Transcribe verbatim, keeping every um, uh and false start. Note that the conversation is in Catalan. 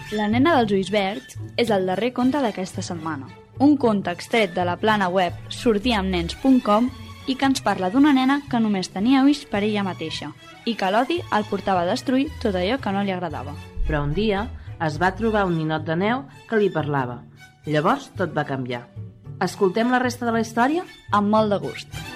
La nena dels ulls verds és el darrer conte d'aquesta setmana. Un conte extret de la plana web sortiamnens punt com i que ens parla d'una nena que només tenia ulls per ella mateixa i que l'odi el portava a destruir tot allò que no li agradava. Però un dia es va trobar un ninot de neu que li parlava. Llavors tot va canviar. Escoltem la resta de la història? Amb molt de gust.